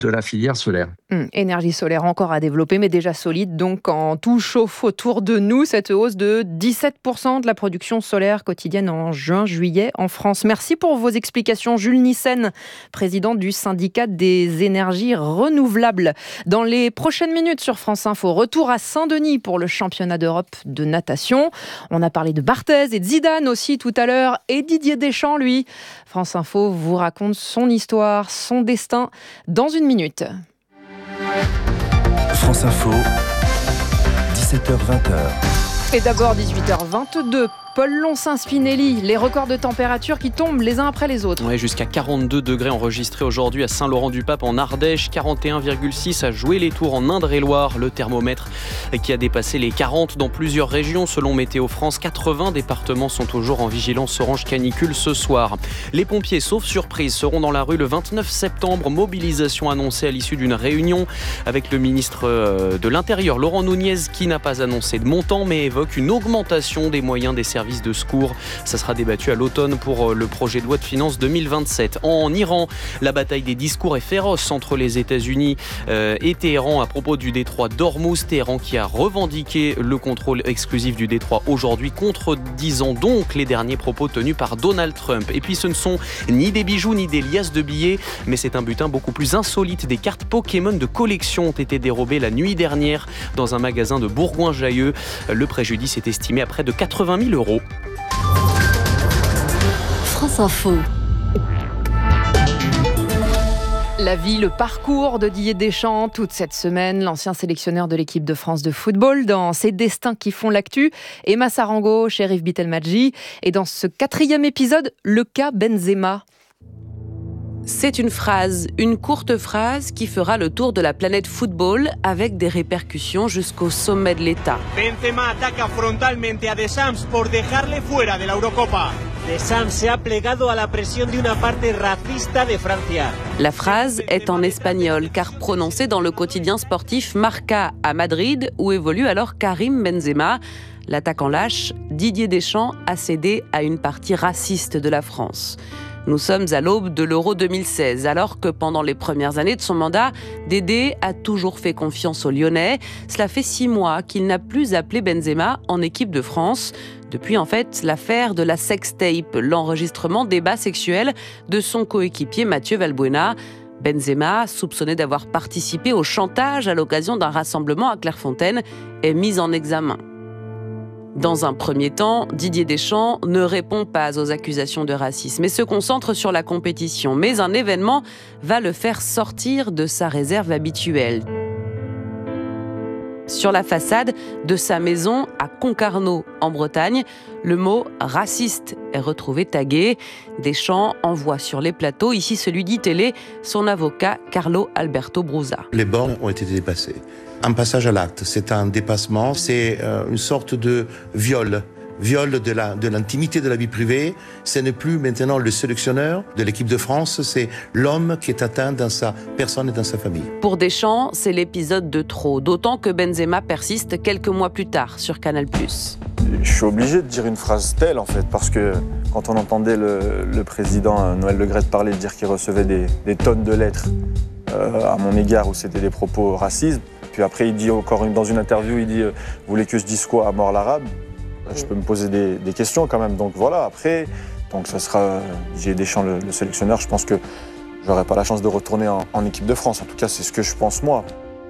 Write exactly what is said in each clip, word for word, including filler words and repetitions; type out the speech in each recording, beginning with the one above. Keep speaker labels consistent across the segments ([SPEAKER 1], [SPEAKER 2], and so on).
[SPEAKER 1] de la filière solaire.
[SPEAKER 2] Hum, énergie solaire encore à développer, mais déjà solide. Donc, quand tout chauffe autour de nous, cette hausse de dix-sept pour cent de la production solaire quotidienne en juin-juillet en France. Merci pour vos explications. Jules Nissen, président du syndicat des énergies renouvelables. Dans les prochaines minutes sur France Info, retour à Saint-Denis pour le championnat d'Europe de natation. On a parlé de Barthez et de Zidane aussi tout à l'heure, et Didier Deschamps, lui. France Info vous raconte son histoire, son destin dans une minute.
[SPEAKER 3] France Info, dix-sept heures vingt.
[SPEAKER 2] Et d'abord dix-huit heures vingt-deux, Paul Lonsin-Spinelli, les records de température qui tombent les uns après les autres.
[SPEAKER 4] Ouais, jusqu'à quarante-deux degrés enregistrés aujourd'hui à Saint-Laurent-du-Pape en Ardèche, quarante et un virgule six à Joué-les-Tours en Indre-et-Loire. Le thermomètre qui a dépassé les quarante dans plusieurs régions selon Météo France. quatre-vingts départements sont toujours en vigilance orange canicule ce soir. Les pompiers, sauf surprise, seront dans la rue le vingt-neuf septembre. Mobilisation annoncée à l'issue d'une réunion avec le ministre de l'Intérieur, Laurent Nunez, qui n'a pas annoncé de montant mais évoque une augmentation des moyens des services de secours. Ça sera débattu à l'automne pour le projet de loi de finances deux mille vingt-sept. En Iran, la bataille des discours est féroce entre les États-Unis euh, et Téhéran à propos du détroit d'Ormuz. Téhéran qui a revendiqué le contrôle exclusif du détroit aujourd'hui, contredisant donc les derniers propos tenus par Donald Trump. Et puis ce ne sont ni des bijoux ni des liasses de billets, mais c'est un butin beaucoup plus insolite. Des cartes Pokémon de collection ont été dérobées la nuit dernière dans un magasin de Bourgoin-Jallieu. Le préjudice est estimé à près de quatre-vingt mille euros.
[SPEAKER 5] France Info.
[SPEAKER 2] La vie, le parcours de Didier Deschamps toute cette semaine, l'ancien sélectionneur de l'équipe de France de football dans Ces destins qui font l'actu, Emma Sarango, Cherif Bitelmadji, et dans ce quatrième épisode, le cas Benzema.
[SPEAKER 6] C'est une phrase, une courte phrase qui fera le tour de la planète football avec des répercussions jusqu'au sommet de l'État.
[SPEAKER 7] Benzema ataca frontalmente a Deschamps por dejarle fuera de la Eurocopa. Deschamps se ha plegado a la presión de una parte racista de Francia.
[SPEAKER 6] La phrase est en espagnol car prononcée dans le quotidien sportif Marca à Madrid où évolue alors Karim Benzema. L'attaquant lâche, Didier Deschamps a cédé à une partie raciste de la France. Nous sommes à l'aube de l'Euro deux mille seize, alors que pendant les premières années de son mandat, Dédé a toujours fait confiance aux Lyonnais. Cela fait six mois qu'il n'a plus appelé Benzema en équipe de France. Depuis en fait l'affaire de la sextape, l'enregistrement des bas sexuels de son coéquipier Mathieu Valbuena. Benzema, soupçonné d'avoir participé au chantage à l'occasion d'un rassemblement à Clairefontaine, est mis en examen. Dans un premier temps, Didier Deschamps ne répond pas aux accusations de racisme et se concentre sur la compétition. Mais un événement va le faire sortir de sa réserve habituelle. Sur la façade de sa maison à Concarneau, en Bretagne, le mot « raciste » est retrouvé tagué. Deschamps envoie sur les plateaux, ici celui d'I-Télé, son avocat Carlo Alberto Brusa.
[SPEAKER 8] Les bornes ont été dépassées. Un passage à l'acte, c'est un dépassement, c'est euh, une sorte de viol. Viol de, la, de l'intimité de la vie privée. Ce n'est plus maintenant le sélectionneur de l'équipe de France, c'est l'homme qui est atteint dans sa personne et dans sa famille.
[SPEAKER 6] Pour Deschamps, c'est l'épisode de trop, d'autant que Benzema persiste quelques mois plus tard sur Canal plus.
[SPEAKER 9] Je suis obligé de dire une phrase telle en fait, parce que quand on entendait le, le président Noël Le Graët parler, dire qu'il recevait des, des tonnes de lettres euh, à mon égard où c'était des propos racistes, puis après il dit encore dans une interview, il dit euh, « Vous voulez que je dise quoi à mort l'arabe ?» Je peux me poser des, des questions quand même. Donc voilà, après, donc ça sera Didier Deschamps le, le sélectionneur. Je pense que j'aurai pas la chance de retourner en, en équipe de France. En tout cas, c'est ce que je pense moi.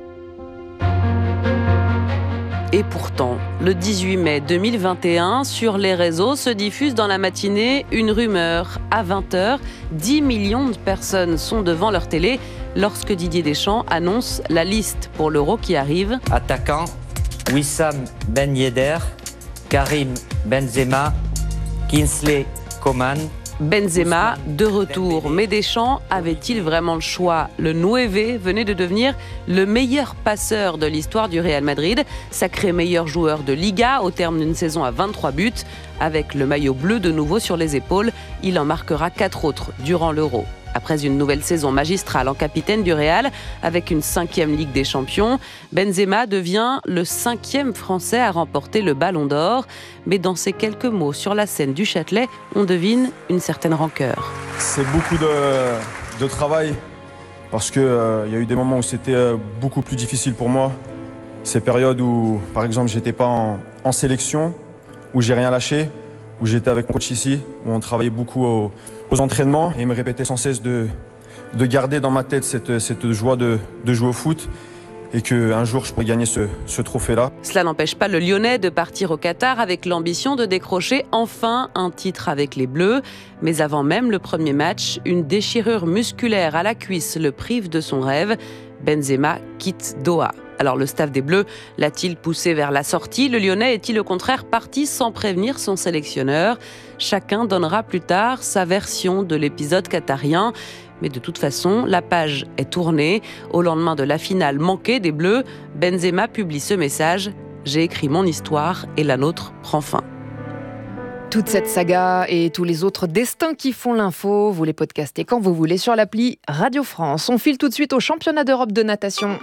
[SPEAKER 6] Et pourtant, le dix-huit mai deux mille vingt et un, sur les réseaux se diffuse dans la matinée une rumeur. À vingt heures, dix millions de personnes sont devant leur télé lorsque Didier Deschamps annonce la liste pour l'Euro qui arrive.
[SPEAKER 10] Attaquant, Wissam Ben Yedder, Karim Benzema, Kingsley Coman.
[SPEAKER 6] Benzema de retour, mais Deschamps avait-il vraiment le choix? Le Nueve venait de devenir le meilleur passeur de l'histoire du Real Madrid, sacré meilleur joueur de Liga au terme d'une saison à vingt-trois buts. Avec le maillot bleu de nouveau sur les épaules, il en marquera quatre autres durant l'Euro. Après une nouvelle saison magistrale en capitaine du Real, avec une cinquième Ligue des Champions, Benzema devient le cinquième Français à remporter le Ballon d'Or. Mais dans ces quelques mots sur la scène du Châtelet, on devine une certaine rancœur.
[SPEAKER 9] C'est beaucoup de, de travail parce qu'il euh, y a eu des moments où c'était euh, beaucoup plus difficile pour moi. Ces périodes où, par exemple, j'étais pas en, en sélection, où j'ai rien lâché, où j'étais avec mon coach ici, où on travaillait beaucoup au, aux entraînements et il me répétait sans cesse de, de garder dans ma tête cette, cette joie de, de jouer au foot et qu'un jour je pourrais gagner ce, ce trophée-là.
[SPEAKER 6] Cela n'empêche pas le Lyonnais de partir au Qatar avec l'ambition de décrocher enfin un titre avec les Bleus. Mais avant même le premier match, une déchirure musculaire à la cuisse le prive de son rêve. Benzema quitte Doha. Alors le staff des Bleus l'a-t-il poussé vers la sortie ? Le Lyonnais est-il au contraire parti sans prévenir son sélectionneur ? Chacun donnera plus tard sa version de l'épisode qatarien. Mais de toute façon, la page est tournée. Au lendemain de la finale manquée des Bleus, Benzema publie ce message : « J'ai écrit mon histoire et la nôtre prend fin ».
[SPEAKER 2] Toute cette saga et tous les autres destins qui font l'info, vous les podcastez quand vous voulez sur l'appli Radio France. On file tout de suite au championnat d'Europe de natation.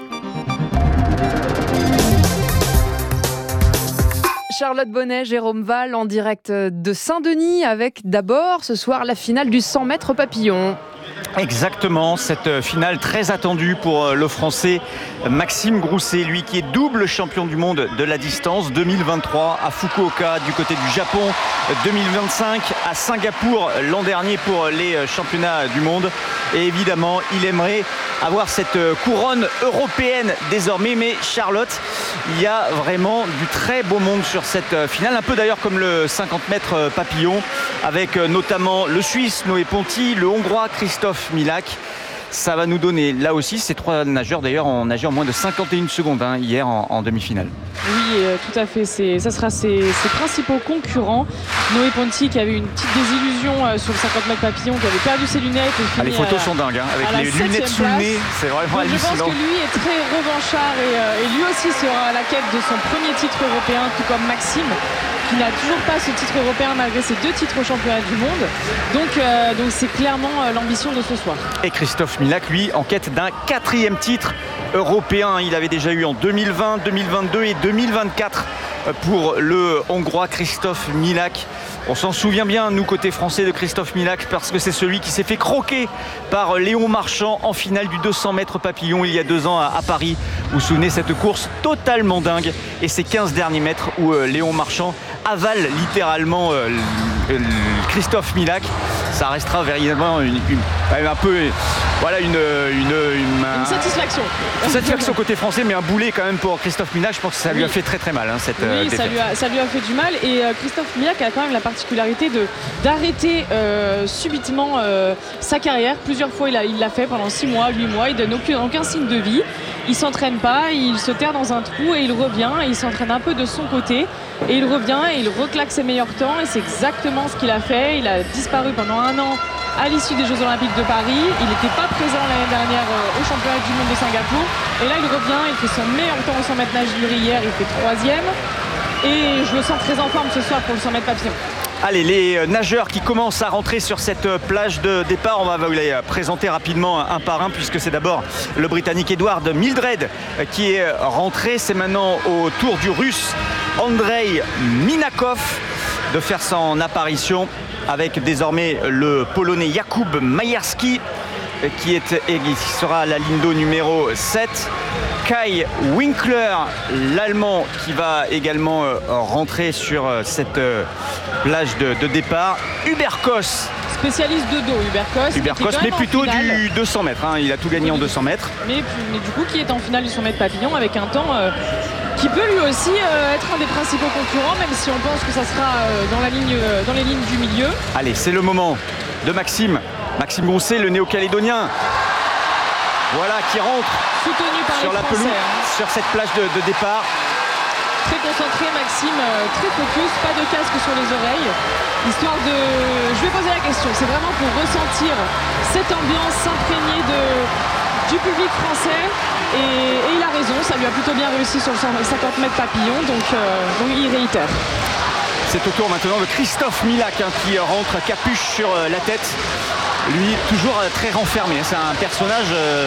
[SPEAKER 2] Charlotte Bonnet, Jérôme Val en direct de Saint-Denis avec d'abord ce soir la finale du cent mètres papillon.
[SPEAKER 1] Exactement, cette finale très attendue pour le Français Maxime Grousset, lui qui est double champion du monde de la distance, deux mille vingt-trois à Fukuoka du côté du Japon, deux mille vingt-cinq à Singapour l'an dernier pour les championnats du monde. Et évidemment, il aimerait avoir cette couronne européenne désormais. Mais Charlotte, il y a vraiment du très beau monde sur cette finale, un peu d'ailleurs comme le cinquante mètres papillon, avec notamment le Suisse Noé Ponty, le Hongrois Christophe Milak. Ça va nous donner là aussi, ces trois nageurs d'ailleurs ont nagé en moins de cinquante et une secondes hein, hier en, en demi-finale.
[SPEAKER 5] Oui, euh, tout à fait. C'est, ça sera ses, ses principaux concurrents. Noé Ponty qui avait une petite désillusion euh, sur le cinquante mètres papillon, qui avait perdu ses lunettes. Et
[SPEAKER 1] ah, les photos
[SPEAKER 5] à,
[SPEAKER 1] sont dingues, hein, avec les lunettes sous le nez, c'est vraiment
[SPEAKER 5] Donc,
[SPEAKER 1] hallucinant.
[SPEAKER 5] Je pense que lui est très revanchard et, euh, et lui aussi sera à la quête de son premier titre européen, tout comme Maxime, qui n'a toujours pas ce titre européen malgré ses deux titres au championnat du monde. Donc, euh, donc c'est clairement euh, l'ambition de ce soir.
[SPEAKER 1] Et Christophe Milak, lui, en quête d'un quatrième titre européen. Il avait déjà eu en deux mille vingt, deux mille vingt-deux et deux mille vingt-quatre pour le Hongrois Christophe Milak. On s'en souvient bien, nous, côté français, de Christophe Milak, parce que c'est celui qui s'est fait croquer par Léon Marchand en finale du deux cents mètres papillon il y a deux ans à, à Paris. Vous vous souvenez, cette course totalement dingue et ces quinze derniers mètres où euh, Léon Marchand avale littéralement euh, Christophe Milak. Ça restera véritablement une, une, un peu voilà, une, une, une,
[SPEAKER 5] une satisfaction.
[SPEAKER 1] Une satisfaction côté français, mais un boulet quand même pour Christophe Milak. Je pense que ça lui a fait très très mal. Hein, cette,
[SPEAKER 5] oui,
[SPEAKER 1] euh,
[SPEAKER 5] ça, lui a, ça lui a fait du mal. Et euh, Christophe Milak a quand même la particularité de, d'arrêter euh, subitement euh, sa carrière. Plusieurs fois, il, a, il l'a fait pendant six mois, huit mois. Il ne donne aucun, aucun signe de vie. Il ne s'entraîne pas, il se terre dans un trou et il revient. Et il s'entraîne un peu de son côté. Et il revient et il reclaque ses meilleurs temps. Et c'est exactement ce qu'il a fait. Il a disparu pendant un an à l'issue des Jeux Olympiques de Paris. Il n'était pas présent l'année dernière au championnat du monde de Singapour. Et là, il revient, il fait son meilleur temps au cent mètres nage livre hier, il fait troisième. Et je le sens très en forme ce soir pour le cent mètres papillon.
[SPEAKER 1] Allez, les nageurs qui commencent à rentrer sur cette plage de départ, on va vous les présenter rapidement un par un, puisque c'est d'abord le Britannique Edward Mildred qui est rentré. C'est maintenant au tour du Russe Andrei Minakov de faire son apparition, avec désormais le Polonais Jakub Majerski qui, est, et qui sera à la ligne d'eau numéro sept. Kai Winkler, l'Allemand, qui va également rentrer sur cette plage de, de départ. Hubert Kos,
[SPEAKER 5] spécialiste de dos, Hubert Kos.
[SPEAKER 1] Hubert Kos, mais plutôt du deux cents mètres. Hein. Il a tout gagné en deux cents mètres.
[SPEAKER 5] Mais, mais du coup, qui est en finale du cent mètres papillon avec un temps euh, qui peut lui aussi euh, être un des principaux concurrents, même si on pense que ça sera euh, dans, la ligne, euh, dans les lignes du milieu.
[SPEAKER 1] Allez, c'est le moment de Maxime. Maxime Grousset, le néo-calédonien. Voilà, qui rentre
[SPEAKER 5] soutenu par
[SPEAKER 1] sur
[SPEAKER 5] les
[SPEAKER 1] la
[SPEAKER 5] Français,
[SPEAKER 1] pelouse,
[SPEAKER 5] hein.
[SPEAKER 1] sur cette plage de, de départ.
[SPEAKER 5] Très concentré, Maxime, euh, très focus, pas de casque sur les oreilles. Histoire de... Je vais poser la question, c'est vraiment pour ressentir cette ambiance, s'imprégner de... du public français. Et... et il a raison, ça lui a plutôt bien réussi sur le cinquante mètres papillon, donc, euh, donc il réitère.
[SPEAKER 1] C'est au tour maintenant de Christophe Milak hein, qui rentre capuche sur euh, la tête. Lui, toujours euh, très renfermé. C'est un personnage euh,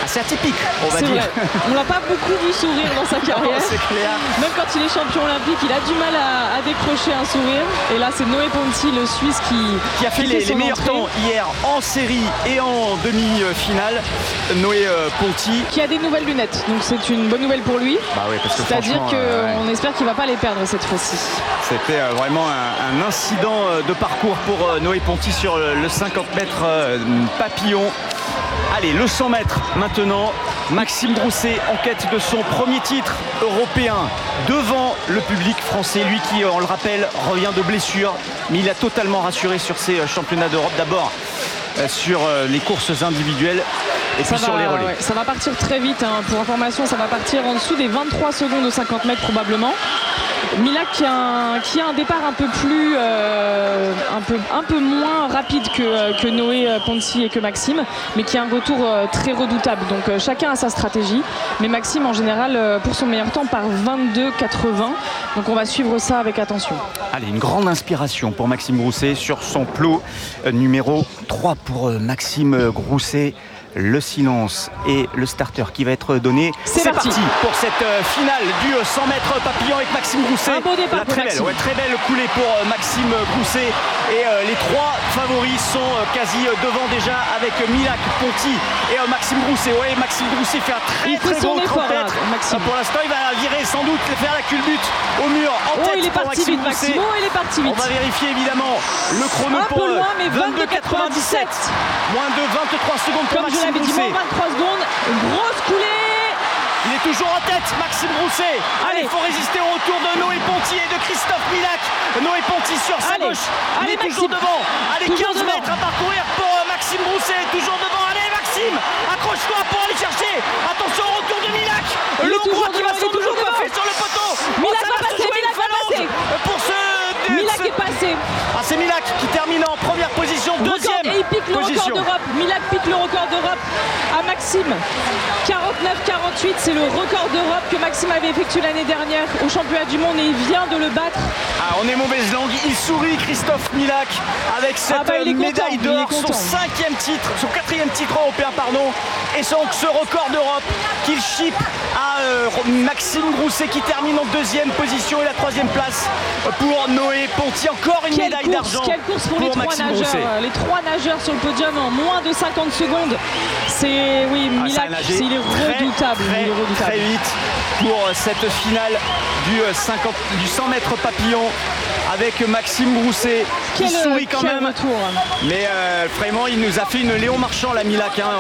[SPEAKER 1] assez atypique, on va
[SPEAKER 5] C'est
[SPEAKER 1] dire.
[SPEAKER 5] vrai. On l'a pas beaucoup vu sourire dans sa carrière.
[SPEAKER 1] Non, c'est clair.
[SPEAKER 5] Même quand il est champion olympique, il a du mal à, à décrocher un sourire. Et là, c'est Noé Ponti, le Suisse, qui,
[SPEAKER 1] qui a fait,
[SPEAKER 5] qui
[SPEAKER 1] les,
[SPEAKER 5] fait son
[SPEAKER 1] les meilleurs
[SPEAKER 5] entrée.
[SPEAKER 1] temps hier en série et en demi-finale. Noé euh, Ponti.
[SPEAKER 5] Qui a des nouvelles lunettes, donc c'est une bonne nouvelle pour lui.
[SPEAKER 1] Bah oui, parce que
[SPEAKER 5] C'est-à-dire qu'on
[SPEAKER 1] euh, ouais.
[SPEAKER 5] espère qu'il va pas les perdre cette fois-ci.
[SPEAKER 1] C'était euh, vraiment un, un incident euh, de parcours pour euh, Noé Ponti sur le, le cinquante mètres euh, papillon. Allez, le cent mètres maintenant. Maxime Grousset en quête de son premier titre européen devant le public français. Lui qui, on le rappelle, revient de blessure. Mais il a totalement rassuré sur ses championnats d'Europe. D'abord euh, sur euh, les courses individuelles et
[SPEAKER 5] ça
[SPEAKER 1] puis
[SPEAKER 5] va,
[SPEAKER 1] sur les relais.
[SPEAKER 5] Ouais, ça va partir très vite. Hein. Pour information, ça va partir en dessous des vingt-trois secondes au cinquante mètres probablement. Milak qui a, un, qui a un départ un peu plus euh, un, peu, un peu moins rapide que, que Noé Ponti et que Maxime, mais qui a un retour euh, très redoutable. Donc euh, chacun a sa stratégie, mais Maxime en général euh, pour son meilleur temps par vingt-deux quatre-vingts. Donc on va suivre ça avec attention.
[SPEAKER 1] Allez, une grande inspiration pour Maxime Grousset sur son plot euh, numéro trois pour euh, Maxime Grousset. Le silence et le starter qui va être donné.
[SPEAKER 5] C'est,
[SPEAKER 1] C'est
[SPEAKER 5] parti.
[SPEAKER 1] parti pour cette euh, finale du euh, cent mètres papillon avec Maxime Grousset.
[SPEAKER 5] Un beau départ
[SPEAKER 1] La
[SPEAKER 5] pour
[SPEAKER 1] très belle,
[SPEAKER 5] Maxime.
[SPEAKER 1] ouais, très belle coulée pour euh, Maxime Grousset. Et euh, les trois favoris sont euh, quasi euh, devant déjà avec euh, Milak, Ponti et euh, Maxime Grousset. Ouais, Maxime Grousset fait un très
[SPEAKER 5] il fait
[SPEAKER 1] très
[SPEAKER 5] son
[SPEAKER 1] bon
[SPEAKER 5] effort,
[SPEAKER 1] trente mètres.
[SPEAKER 5] là, Maxime.
[SPEAKER 1] Pour l'instant, il va virer sans doute, faire la culbute au mur en
[SPEAKER 5] Oh,
[SPEAKER 1] tête
[SPEAKER 5] il est
[SPEAKER 1] pour
[SPEAKER 5] parti
[SPEAKER 1] Maxime
[SPEAKER 5] vite,
[SPEAKER 1] Grousset.
[SPEAKER 5] Maxime. Oh, il est parti vite.
[SPEAKER 1] On va vérifier évidemment le chrono
[SPEAKER 5] un
[SPEAKER 1] pour
[SPEAKER 5] peu
[SPEAKER 1] euh,
[SPEAKER 5] loin, mais vingt-deux quatre-vingt-dix-sept.
[SPEAKER 1] Moins de vingt-trois secondes pour
[SPEAKER 5] Comme je
[SPEAKER 1] Maxime
[SPEAKER 5] l'avais dit,
[SPEAKER 1] Grousset.
[SPEAKER 5] moins vingt-trois secondes. Grosse coulée.
[SPEAKER 1] Il est toujours en tête, Maxime Grousset. Allez,
[SPEAKER 5] Allez.
[SPEAKER 1] il faut résister au retour de Noé Ponti et de Christophe Milak. Noé Ponti sur sa
[SPEAKER 5] Allez.
[SPEAKER 1] gauche.
[SPEAKER 5] Allez,
[SPEAKER 1] il est toujours
[SPEAKER 5] Maxime.
[SPEAKER 1] devant. Allez,
[SPEAKER 5] Toujours
[SPEAKER 1] quinze
[SPEAKER 5] devant.
[SPEAKER 1] mètres à parcourir pour euh, Maxime Grousset. Toujours devant. Allez, Maxime, accroche-toi pour aller chercher. Attention au retour de Milak.
[SPEAKER 5] Il est
[SPEAKER 1] Le
[SPEAKER 5] toujours
[SPEAKER 1] Hongrois qui va
[SPEAKER 5] devant, il est
[SPEAKER 1] sans doute
[SPEAKER 5] toujours
[SPEAKER 1] coiffer
[SPEAKER 5] devant.
[SPEAKER 1] sur le poteau.
[SPEAKER 5] Milak
[SPEAKER 1] ça
[SPEAKER 5] va
[SPEAKER 1] se
[SPEAKER 5] passer,
[SPEAKER 1] jouer
[SPEAKER 5] Milak
[SPEAKER 1] une
[SPEAKER 5] va
[SPEAKER 1] phalange
[SPEAKER 5] passer.
[SPEAKER 1] pour ce.
[SPEAKER 5] Milak
[SPEAKER 1] ce-
[SPEAKER 5] est passé.
[SPEAKER 1] Ah, c'est Milak qui termine en première position, deuxième
[SPEAKER 5] Record, et il pique le
[SPEAKER 1] position.
[SPEAKER 5] record d'Europe. Milak pique le record d'Europe à Maxime. quarante-neuf quarante-huit, c'est le record d'Europe que Maxime avait effectué l'année dernière au championnat du monde et il vient de le battre.
[SPEAKER 1] Ah, on est mauvaise langue, il sourit Christophe Milak avec cette
[SPEAKER 5] Ah bah, il est
[SPEAKER 1] médaille
[SPEAKER 5] content, il
[SPEAKER 1] d'or,
[SPEAKER 5] est
[SPEAKER 1] son
[SPEAKER 5] content.
[SPEAKER 1] cinquième titre, son quatrième titre européen, pardon, et donc ce record d'Europe qu'il chip à euh, Maxime Grousset qui termine en deuxième position et la troisième place pour Noé Ponti. Encore une
[SPEAKER 5] Quelle
[SPEAKER 1] médaille
[SPEAKER 5] course,
[SPEAKER 1] d'argent
[SPEAKER 5] quelle course pour, les trois
[SPEAKER 1] Maxime
[SPEAKER 5] nageurs.
[SPEAKER 1] Grousset.
[SPEAKER 5] Les trois nageurs sur le podium en moins de cinquante secondes. C'est oui,
[SPEAKER 1] Ah, ça a
[SPEAKER 5] Milak,
[SPEAKER 1] nagé
[SPEAKER 5] il est
[SPEAKER 1] très,
[SPEAKER 5] redoutable.
[SPEAKER 1] Très,
[SPEAKER 5] il est redoutable.
[SPEAKER 1] très vite pour cette finale du, cinquante, du cent mètres papillon avec Maxime Grousset qui
[SPEAKER 5] Quel,
[SPEAKER 1] sourit quand
[SPEAKER 5] quel
[SPEAKER 1] même.
[SPEAKER 5] retour.
[SPEAKER 1] Mais euh, vraiment, il nous a fait une Léon Marchand, la Milak, hein,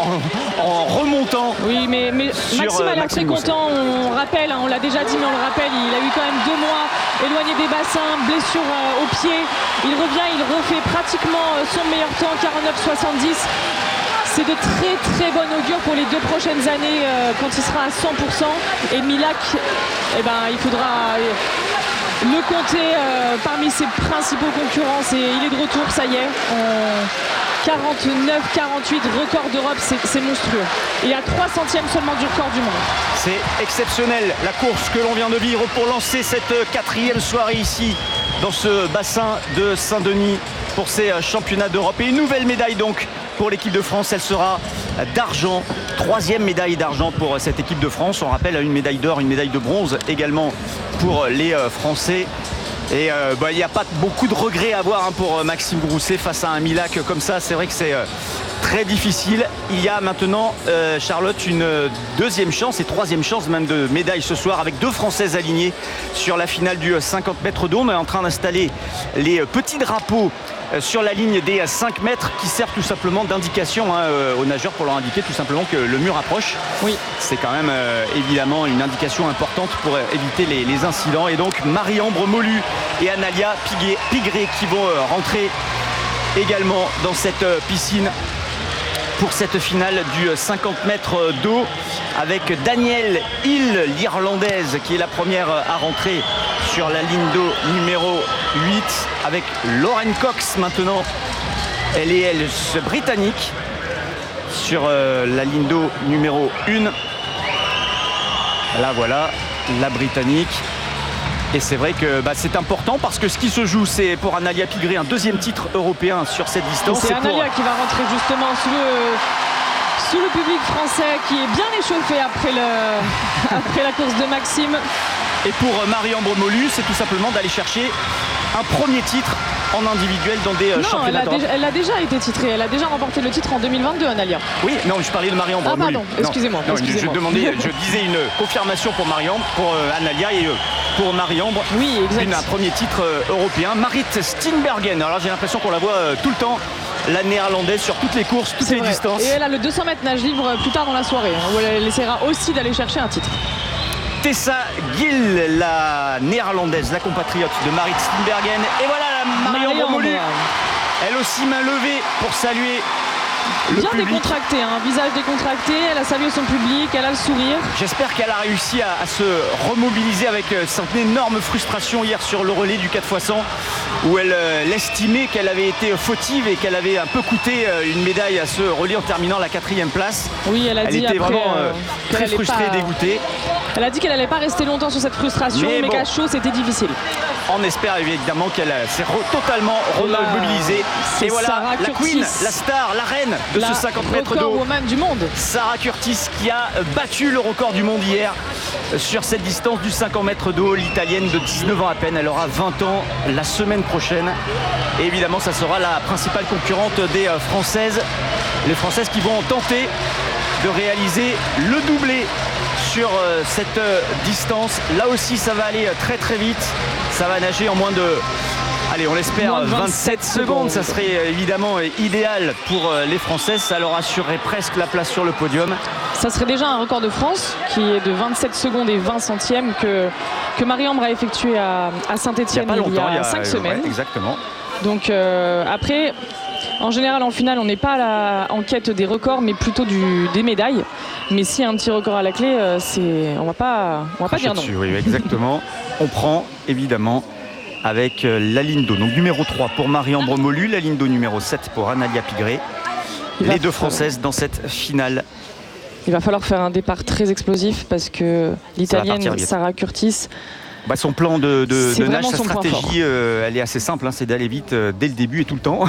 [SPEAKER 1] en, en, en remontant.
[SPEAKER 5] Oui, mais, mais
[SPEAKER 1] Sur,
[SPEAKER 5] Maxime
[SPEAKER 1] euh,
[SPEAKER 5] a l'air
[SPEAKER 1] Maxime
[SPEAKER 5] très
[SPEAKER 1] Grousset.
[SPEAKER 5] content. On rappelle, hein, on l'a déjà dit, mais on le rappelle, il a eu quand même deux mois éloigné des bassins, blessure euh, au pied. Il revient, il refait pratiquement euh, son meilleur temps, quarante-neuf soixante-dix. C'est de très très bon augure pour les deux prochaines années euh, quand il sera à cent pour cent. Et Milak, eh ben, il faudra euh, le compter euh, parmi ses principaux concurrents. Et il est de retour, ça y est. En quarante-neuf quarante-huit, record d'Europe, c'est, c'est monstrueux. Et à trois centièmes seulement du record du monde.
[SPEAKER 1] C'est exceptionnel la course que l'on vient de vivre pour lancer cette quatrième soirée ici dans ce bassin de Saint-Denis pour ces championnats d'Europe. Et une nouvelle médaille donc pour l'équipe de France, elle sera d'argent. Troisième médaille d'argent pour cette équipe de France. On rappelle une médaille d'or, une médaille de bronze également pour les Français. Et euh, bah, il n'y a pas beaucoup de regrets à avoir hein, pour Maxime Grousset face à un Milak comme ça. C'est vrai que c'est euh, très difficile. Il y a maintenant, euh, Charlotte, une deuxième chance et troisième chance même de médaille ce soir avec deux Françaises alignées sur la finale du cinquante mètres d'eau. On est en train d'installer les petits drapeaux sur la ligne des cinq mètres qui servent tout simplement d'indication hein, aux nageurs pour leur indiquer tout simplement que le mur approche.
[SPEAKER 5] Oui.
[SPEAKER 1] C'est quand même euh, évidemment une indication importante pour euh, éviter les, les incidents. Et donc Marie-Ambre Molu et Analia Piguet, Pigré qui vont euh, rentrer également dans cette euh, piscine pour cette finale du cinquante mètres d'eau avec Danielle Hill, l'Irlandaise, qui est la première à rentrer sur la ligne d'eau numéro huit, avec Lauren Cox maintenant. Elle est elle britannique sur euh, la ligne d'eau numéro un. Là voilà, la britannique. Et c'est vrai que bah, c'est important parce que ce qui se joue, c'est pour Analia Pigré un deuxième titre européen sur cette distance.
[SPEAKER 5] C'est
[SPEAKER 1] pour...
[SPEAKER 5] Analia qui va rentrer justement sous le, sous le public français qui est bien échauffé après, le, après la course de Maxime.
[SPEAKER 1] Et pour Marie-Ambre Molu, c'est tout simplement d'aller chercher un premier titre en individuel dans des
[SPEAKER 5] non,
[SPEAKER 1] championnats d'Europe.
[SPEAKER 5] Elle a déjà été titrée, elle a déjà remporté le titre en deux mille vingt-deux, Analia.
[SPEAKER 1] Oui, non, je parlais de Marie-Ambre
[SPEAKER 5] Ah
[SPEAKER 1] Molu.
[SPEAKER 5] pardon, excusez-moi.
[SPEAKER 1] Non,
[SPEAKER 5] excusez-moi.
[SPEAKER 1] Je, demandais, je disais une confirmation pour Marie-Ambre, pour euh, Analia et euh, pour Marie-Ambre.
[SPEAKER 5] Oui, exact.
[SPEAKER 1] Une, un premier titre euh, européen. Marit Steenbergen, alors j'ai l'impression qu'on la voit euh, tout le temps, la néerlandaise sur toutes les courses, toutes
[SPEAKER 5] C'est
[SPEAKER 1] les
[SPEAKER 5] vrai.
[SPEAKER 1] distances.
[SPEAKER 5] Et elle a le deux cents mètres nage libre plus tard dans la soirée, hein, où elle essaiera aussi d'aller chercher un titre.
[SPEAKER 1] Tessa Gill, la néerlandaise, la compatriote de Marit Steenbergen. Et voilà la Marie-Ambre Molu. Elle aussi main levée pour saluer le
[SPEAKER 5] bien
[SPEAKER 1] public.
[SPEAKER 5] Décontracté, un hein, visage décontracté, elle a salué son public, elle a le sourire.
[SPEAKER 1] J'espère qu'elle a réussi à, à se remobiliser avec euh, cette énorme frustration hier sur le relais du quatre fois cent où elle euh, estimait qu'elle avait été fautive et qu'elle avait un peu coûté euh, une médaille à ce relais en terminant la quatrième place.
[SPEAKER 5] Oui, elle a
[SPEAKER 1] elle
[SPEAKER 5] dit
[SPEAKER 1] était
[SPEAKER 5] après,
[SPEAKER 1] vraiment euh, très frustrée
[SPEAKER 5] pas...
[SPEAKER 1] et dégoûtée.
[SPEAKER 5] Elle a dit qu'elle n'allait pas rester longtemps sur cette frustration, mais, mais bon, qu'à chaud c'était difficile.
[SPEAKER 1] On espère évidemment qu'elle s'est re- totalement remobilisée. Et voilà
[SPEAKER 5] Sarah
[SPEAKER 1] la
[SPEAKER 5] Curtis,
[SPEAKER 1] queen, la star, la reine de
[SPEAKER 5] la
[SPEAKER 1] ce cinquante mètres d'eau.
[SPEAKER 5] woman du monde.
[SPEAKER 1] Sarah Curtis qui a battu le record du monde hier sur cette distance du cinquante mètres d'eau. L'italienne de dix-neuf ans à peine, elle aura vingt ans la semaine prochaine. Et évidemment, ça sera la principale concurrente des Françaises. Les Françaises qui vont tenter de réaliser le doublé sur cette distance. Là aussi, ça va aller très très vite. Ça va nager en moins de... Allez, on l'espère, vingt-sept secondes. Ça serait évidemment idéal pour les Françaises. Ça leur assurerait presque la place sur le podium.
[SPEAKER 5] Ça serait déjà un record de France qui est de vingt-sept secondes et vingt centièmes que, que Marie-Ambre a effectué à, à Saint-Etienne il, il y a cinq semaines.
[SPEAKER 1] Ouais, exactement.
[SPEAKER 5] Donc euh, après, en général en finale, on n'est pas à la, en quête des records, mais plutôt du, des médailles. Mais s'il y a un petit record à la clé, c'est, on ne va pas, on va pas dire non.
[SPEAKER 1] Dessus, oui, exactement. On prend évidemment avec la ligne d'eau. Donc numéro trois pour Marie-Ambre Molu, la ligne d'eau numéro sept pour Analia Pigré. Les deux Françaises dans cette finale.
[SPEAKER 5] Il va falloir faire un départ très explosif parce que l'Italienne Sarah Curtis...
[SPEAKER 1] Bah son plan de, de, de nage, sa stratégie,
[SPEAKER 5] euh,
[SPEAKER 1] elle est assez simple, hein, c'est d'aller vite euh, dès le début et tout le temps.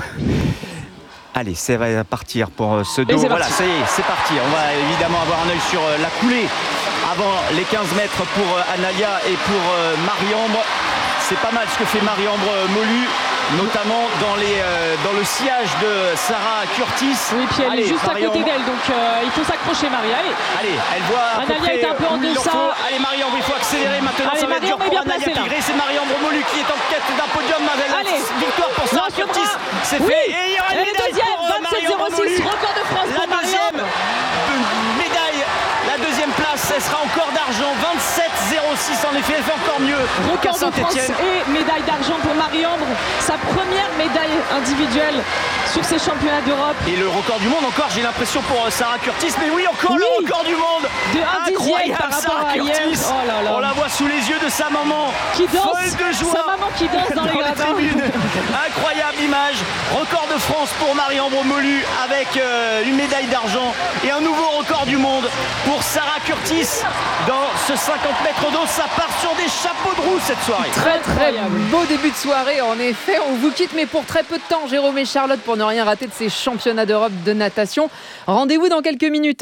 [SPEAKER 1] Allez, c'est va partir pour ce dos. Voilà, ça y est, c'est parti. On va évidemment avoir un œil sur euh, la coulée avant les quinze mètres pour euh, Analia et pour euh, Marie-Ambre. C'est pas mal ce que fait Marie-Ambre Molu, notamment dans, les, euh, dans le sillage de Sarah Curtis.
[SPEAKER 5] Oui, puis elle allez, est juste à côté d'elle, donc euh, il faut s'accrocher, Marie. Allez,
[SPEAKER 1] allez, elle voit.
[SPEAKER 5] Analia est un peu en deçà.
[SPEAKER 1] Allez, Marie-Ambre, il faut accélérer maintenant.
[SPEAKER 5] Allez,
[SPEAKER 1] ça va être dur pour Analia Pigré. C'est Marie-Ambre Molu qui est en quête d'un podium. Allez, victoire pour Sarah non, Curtis. C'est
[SPEAKER 5] oui.
[SPEAKER 1] fait. Et il y aura une
[SPEAKER 5] et
[SPEAKER 1] médaille
[SPEAKER 5] deuxième,
[SPEAKER 1] pour
[SPEAKER 5] vingt-sept zéro six, record de France
[SPEAKER 1] la
[SPEAKER 5] pour Marie-Ambre.
[SPEAKER 1] Médaille. La deuxième place, elle sera encore d'argent. vingt-sept zéro six, en effet, elle fait encore mieux.
[SPEAKER 5] Record de France et médaille d'argent pour Marie-Ambre. Sa première médaille individuelle sur ces championnats d'Europe.
[SPEAKER 1] Et le record du monde encore, j'ai l'impression, pour Sarah Curtis. Mais oui, encore oui. le record du monde.
[SPEAKER 5] De un dixième par rapport
[SPEAKER 1] Sarah
[SPEAKER 5] à
[SPEAKER 1] Curtis.
[SPEAKER 5] Hier. Oh là là.
[SPEAKER 1] On la voit sous les yeux de sa maman.
[SPEAKER 5] Qui danse.
[SPEAKER 1] Folle de joie.
[SPEAKER 5] Sa maman qui danse dans, dans les gradins.
[SPEAKER 1] Incroyable image. Record de France pour Marie-Ambre Molu avec euh, une médaille d'argent et un nouveau record du monde pour Sarah Curtis dans ce cinquante mètres d'eau. Ça part sur des chapeaux de roue cette soirée.
[SPEAKER 2] Très très beau début de soirée. En effet, on vous quitte mais pour très peu de temps, Jérôme et Charlotte, pour ne rien rater de ces championnats d'Europe de natation. Rendez-vous dans quelques minutes.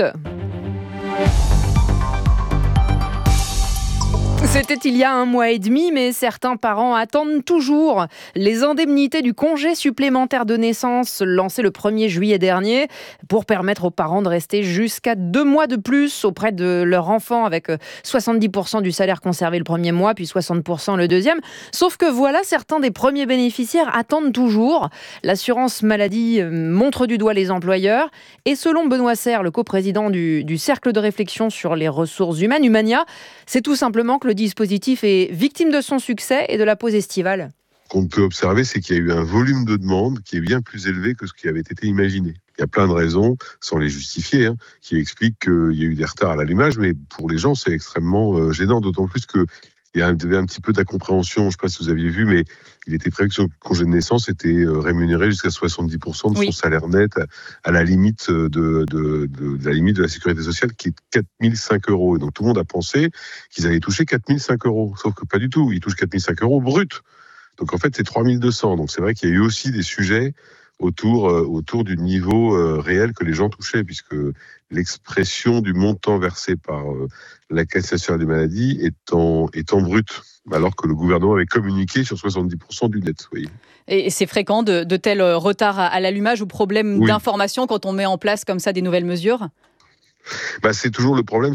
[SPEAKER 2] C'était il y a un mois et demi, mais certains parents attendent toujours les indemnités du congé supplémentaire de naissance lancé le premier juillet dernier pour permettre aux parents de rester jusqu'à deux mois de plus auprès de leur enfant avec soixante-dix pour cent du salaire conservé le premier mois, puis soixante pour cent le deuxième. Sauf que voilà, certains des premiers bénéficiaires attendent toujours. L'assurance maladie montre du doigt les employeurs et selon Benoît Serre, le coprésident du, du Cercle de réflexion sur les ressources humaines, Humania, c'est tout simplement que le dispositif est victime de son succès et de la pause estivale.
[SPEAKER 11] Ce qu'on peut observer, c'est qu'il y a eu un volume de demandes qui est bien plus élevé que ce qui avait été imaginé. Il y a plein de raisons, sans les justifier, hein, qui expliquent qu'il y a eu des retards à l'allumage, mais pour les gens, c'est extrêmement euh, gênant, d'autant plus que il y avait un petit peu d'incompréhension, je ne sais pas si vous aviez vu, mais il était prévu que son congé de naissance était rémunéré jusqu'à soixante-dix pour cent de son oui. salaire net, à, à la limite de, de, de, de la limite de la sécurité sociale qui est quatre mille cinq euros. Et donc tout le monde a pensé qu'ils allaient toucher quatre mille cinq euros, sauf que pas du tout. Ils touchent quatre mille cinq euros brut. Donc en fait c'est trois mille deux cents. Donc c'est vrai qu'il y a eu aussi des sujets autour, euh, autour du niveau euh, réel que les gens touchaient, puisque l'expression du montant versé par euh, la Caisse nationale des maladies est en, est en brut, alors que le gouvernement avait communiqué sur soixante-dix pour cent du net. Vous voyez.
[SPEAKER 12] Et c'est fréquent de, de tels retards à, à l'allumage ou problèmes
[SPEAKER 11] oui.
[SPEAKER 12] d'information quand on met en place comme ça des nouvelles mesures ?
[SPEAKER 11] Bah, c'est toujours le problème,